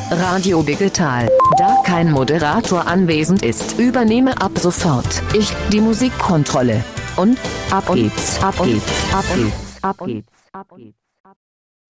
Radio Digital. Da kein Moderator anwesend ist, übernehme ab sofort ich die Musikkontrolle. Und ab geht's, ab geht's, ab geht's, ab geht's, ab geht's.